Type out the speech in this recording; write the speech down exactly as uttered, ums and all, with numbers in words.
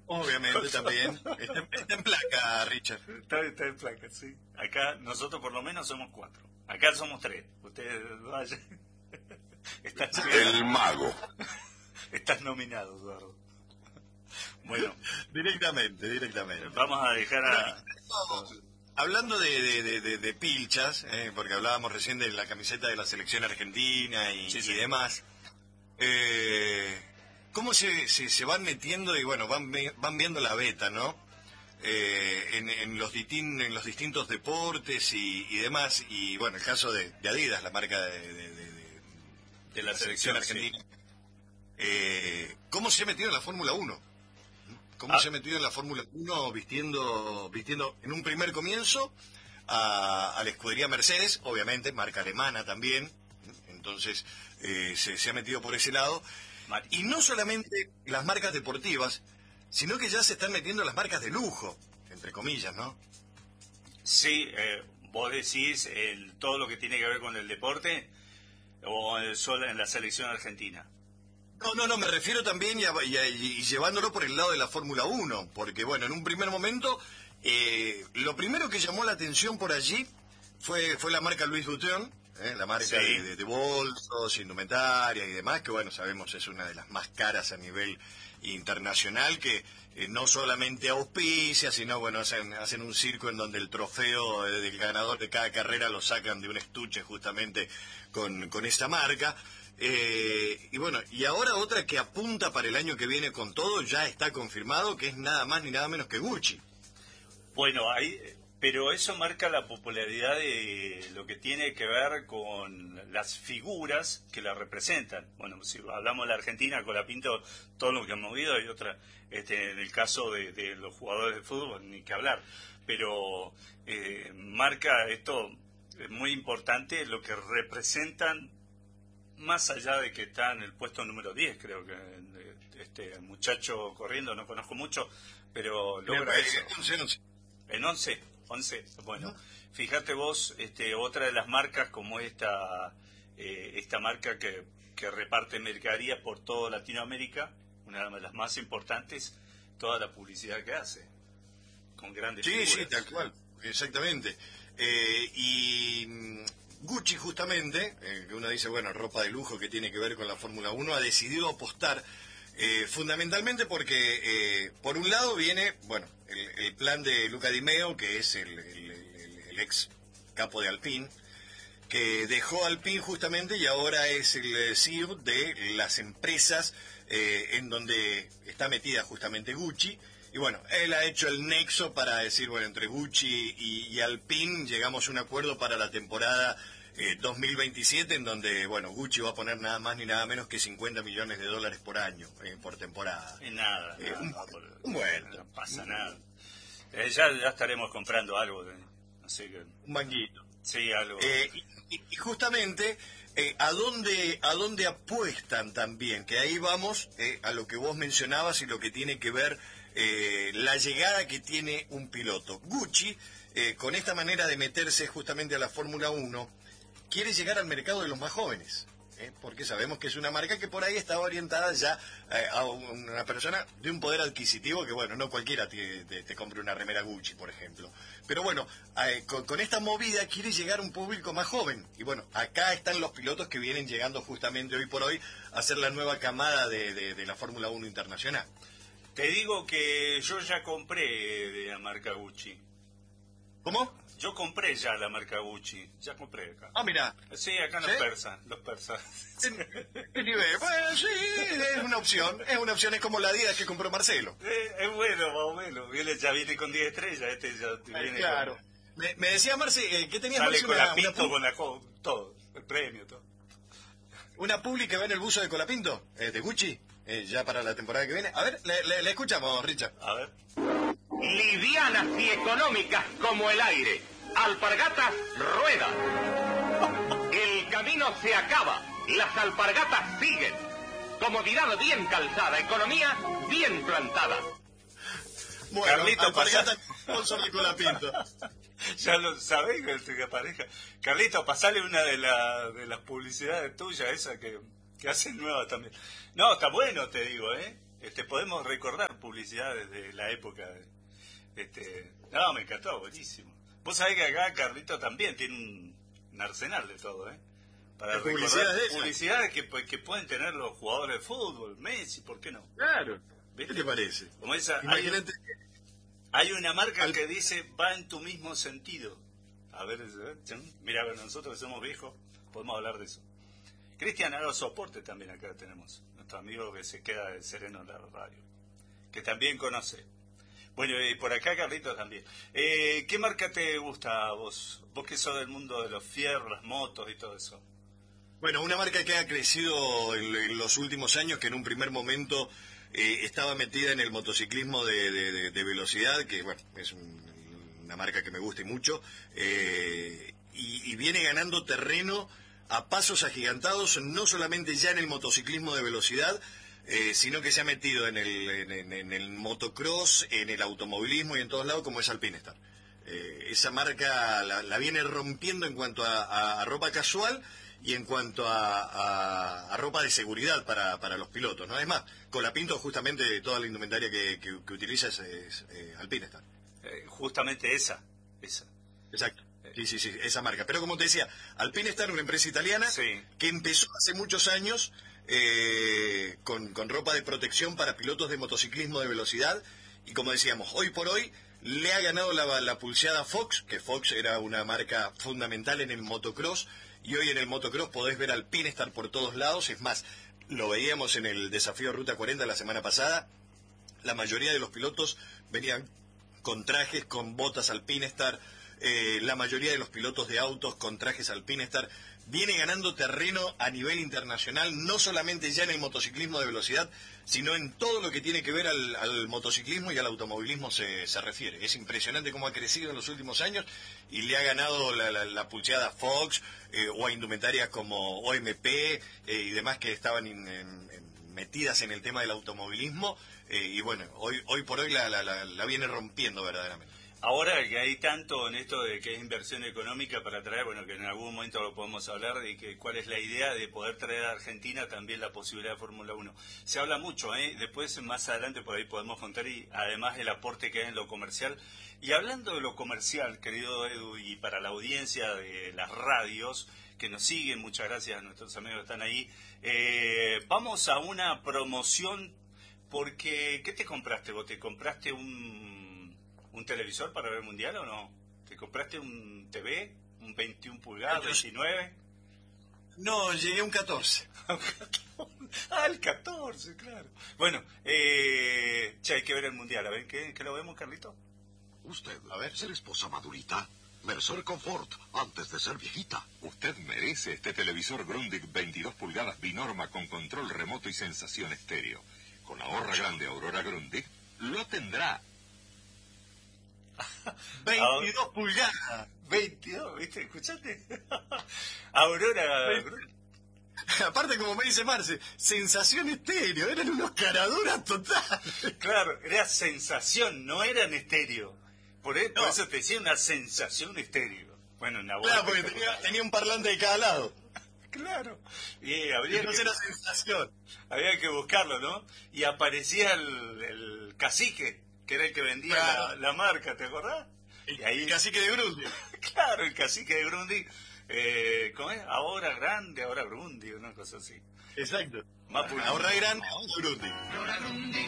Obviamente también. Está, está en placa, Richard. Está, está en placa, sí. Acá nosotros por lo menos somos cuatro. Acá somos tres. Ustedes vayan. Estás El mago. Estás nominado, Eduardo. Bueno. Directamente, directamente. Vamos a dejar a... Hablando de, de, de, de, de pilchas, eh, porque hablábamos recién de la camiseta de la selección argentina y, sí, sí. y demás, eh, ¿cómo se, se, se van metiendo y bueno, van, van viendo la beta, ¿no? Eh, en, en, los distin, en los distintos deportes y, y demás, y bueno, el caso de, de Adidas, la marca de, de, de, de, de la, la selección, selección argentina. Sí. Eh, ¿Cómo se ha metido en la Fórmula uno? ¿Cómo ah. se ha metido en la Fórmula uno vistiendo, vistiendo en un primer comienzo a, a la escudería Mercedes, obviamente, marca alemana también, entonces eh, se, se ha metido por ese lado, y no solamente las marcas deportivas, sino que ya se están metiendo las marcas de lujo, entre comillas, ¿no? Sí, eh, vos decís el, todo lo que tiene que ver con el deporte o el, solo en la selección argentina. No, no, no, me refiero también y, a, y, a, y llevándolo por el lado de la Fórmula uno, porque bueno, en un primer momento, eh, lo primero que llamó la atención por allí fue fue la marca Louis Vuitton, eh, la marca sí. de, de, de bolsos, indumentaria y demás, que bueno, sabemos es una de las más caras a nivel internacional, que eh, no solamente auspicia, sino bueno, hacen, hacen un circo en donde el trofeo eh, del ganador de cada carrera lo sacan de un estuche justamente con, con esa marca. Eh, y bueno, y ahora otra que apunta para el año que viene con todo, ya está confirmado, que es nada más ni nada menos que Gucci. Bueno, ahí, pero eso marca la popularidad de lo que tiene que ver con las figuras que la representan. Bueno, si hablamos de la Argentina, Colapinto, todo lo que han movido, y otra, este, en el caso de, de los jugadores de fútbol, ni que hablar. Pero eh, marca esto, es muy importante, lo que representan. Más allá de que está en el puesto número diez, creo que este muchacho corriendo, no conozco mucho, pero logra eso. En once, once, bueno, fíjate vos, este, otra de las marcas como esta, eh, esta marca que, que reparte mercadería por toda Latinoamérica, una de las más importantes, toda la publicidad que hace, con grandes sí, figuras. Sí, tal cual, exactamente. Eh, y... Gucci justamente, eh, que uno dice, bueno, ropa de lujo que tiene que ver con la Fórmula uno, ha decidido apostar eh, fundamentalmente porque, eh, por un lado viene, bueno, el, el plan de Luca Di Meo, que es el, el, el, el ex capo de Alpine, que dejó Alpine justamente y ahora es el C E O de las empresas eh, en donde está metida justamente Gucci. Y bueno, él ha hecho el nexo para decir, bueno, entre Gucci y, y Alpine llegamos a un acuerdo para la temporada eh, dos mil veintisiete, en donde, bueno, Gucci va a poner nada más ni nada menos que cincuenta millones de dólares por año, eh, por temporada. Y nada, eh, nada, un, no, por, un bueno. No pasa nada. Eh, ya, ya estaremos comprando algo, de, así que... Un manguito. Sí, algo. Eh, y, y justamente... Eh, ¿a dónde, a dónde apuestan también? Que ahí vamos eh, a lo que vos mencionabas y lo que tiene que ver eh, la llegada que tiene un piloto. Gucci, eh, con esta manera de meterse justamente a la Fórmula uno, quiere llegar al mercado de los más jóvenes, ¿eh? Porque sabemos que es una marca que por ahí está orientada ya eh, a una persona de un poder adquisitivo que, bueno, no cualquiera te, te, te compre una remera Gucci, por ejemplo. Pero bueno, eh, con, con esta movida quiere llegar a un público más joven. Y bueno, acá están los pilotos que vienen llegando justamente hoy por hoy a ser la nueva camada de, de, de la Fórmula uno internacional. Te digo que yo ya compré de la marca Gucci. ¿Cómo? Yo compré ya la marca Gucci, ya compré acá. Ah, mira. Sí, acá los ¿Sí? persas, los persas. ¿Qué nivel? Bueno, sí, es una opción, es una opción, es como la Adidas que compró Marcelo. Eh, es bueno, más o menos, viene, ya viene con diez estrellas, este ya viene eh, Claro. Con... Me, me decía Marce, eh, ¿qué tenías? Sale Marce, con una, la pinto, una... con la todo, el premio, todo. ¿Una publi que va en el buzo de Colapinto, eh, de Gucci, eh, ya para la temporada que viene? A ver, le, le, le escuchamos, Richard. A ver. Livianas y económicas como el aire. Alpargatas ruedan. El camino se acaba. Las alpargatas siguen. Comodidad bien calzada. Economía bien plantada. Bueno, Carlito, alpargatas sponsor de Colapinto. Ya lo sabés, que pareja. Carlito, pasale una de, la, de las publicidades tuyas, esa que, que hacen nueva también. No, está bueno, te digo, ¿eh? Este, podemos recordar publicidades de la época. De, este, no, me encantó, buenísimo. Vos sabés que acá Carlito también tiene un, un arsenal de todo, ¿eh? Para recordar publicidades, publicidades que, que pueden tener los jugadores de fútbol, Messi, ¿por qué no? Claro. ¿Viste? ¿Qué te parece? Como esa, Imagínate. Hay, hay una marca Al... que dice, va en tu mismo sentido. A ver, mira, nosotros que somos viejos, podemos hablar de eso. Cristian Aro Soporte también acá tenemos, nuestro amigo que se queda de sereno en la radio, que también conoce. Bueno, y por acá Carlitos también. Eh, ¿Qué marca te gusta a vos? Vos que sos del mundo de los fierros, las motos y todo eso. Bueno, una marca que ha crecido en, en los últimos años, que en un primer momento eh, estaba metida en el motociclismo de, de, de, de velocidad, que bueno, es un, una marca que me gusta y mucho, eh, y, y viene ganando terreno a pasos agigantados, no solamente ya en el motociclismo de velocidad, eh, sino que se ha metido en el, en, en el motocross, en el automovilismo y en todos lados, como es Alpinestar. Eh, esa marca la, la viene rompiendo en cuanto a, a, a ropa casual y en cuanto a, a, a ropa de seguridad para, para los pilotos, ¿no? Es más, Colapinto justamente toda la indumentaria que, que, que utiliza es, es eh, Alpinestar. Eh, justamente esa, esa. Exacto. Sí, sí, sí, esa marca. Pero como te decía, Alpinestar es una empresa italiana sí. que empezó hace muchos años eh, con, con ropa de protección para pilotos de motociclismo de velocidad y como decíamos, hoy por hoy le ha ganado la, la pulseada Fox, que Fox era una marca fundamental en el motocross y hoy en el motocross podés ver Alpinestar por todos lados. Es más, lo veíamos en el desafío Ruta cuarenta la semana pasada, la mayoría de los pilotos venían con trajes, con botas Alpinestar. Eh, la mayoría de los pilotos de autos con trajes Alpinestar viene ganando terreno a nivel internacional, no solamente ya en el motociclismo de velocidad, sino en todo lo que tiene que ver al, al motociclismo y al automovilismo se, se refiere. Es impresionante cómo ha crecido en los últimos años y le ha ganado la, la, la pulseada Fox eh, o a indumentarias como O M P eh, y demás que estaban in, en, en, metidas en el tema del automovilismo eh, y bueno, hoy, hoy por hoy la, la, la, la viene rompiendo verdaderamente. Ahora que hay tanto en esto de que es inversión económica para traer, bueno, que en algún momento lo podemos hablar, de que cuál es la idea de poder traer a Argentina también la posibilidad de Fórmula uno. Se habla mucho, ¿eh? Después más adelante por ahí podemos contar y además el aporte que hay en lo comercial. Y hablando de lo comercial, querido Edu, y para la audiencia de las radios que nos siguen, muchas gracias a nuestros amigos que están ahí, eh, vamos a una promoción porque, ¿qué te compraste? ¿Vos te compraste un... ¿Un televisor para ver el mundial o no? ¿Te compraste un T V? ¿Un veintiún pulgadas, veintinueve? No, llegué a un catorce. Ah, el catorce, claro. Bueno, eh, che, hay que ver el mundial. A ver, ¿qué, qué lo vemos, Carlito? Usted, a ver, ser esposa madurita, merece confort antes de ser viejita. Usted merece este televisor Grundig veintidós pulgadas binorma con control remoto y sensación estéreo. Con ahorra grande Aurora Grundig, lo tendrá. veintidós pulgadas. veintidós, ¿viste? ¿Escuchaste? Aurora. Aparte, como me dice Marce, sensación estéreo, eran unos caraduras total. Claro, era sensación, no eran estéreo. Por, e- por No. eso te decía una sensación estéreo. Bueno, una voz Claro, porque espectacular. tenía, tenía un parlante de cada lado. Claro. Y habría Entonces que, era sensación. había que buscarlo, ¿no? Y aparecía el, el cacique, que era el que vendía Claro. la, la marca, ¿te acordás? Y ahí, El cacique de Grundig. claro, el cacique de Grundig, eh, ¿cómo es? Ahora grande, ahora Grundig, una cosa así. Exacto. Más pulgadas. Ahorra grande, Grundig.